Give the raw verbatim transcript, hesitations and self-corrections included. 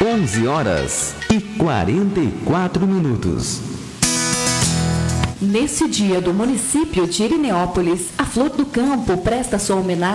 onze horas e quarenta e quatro minutos. Nesse dia do município de Irineópolis, a Flor do Campo presta sua homenagem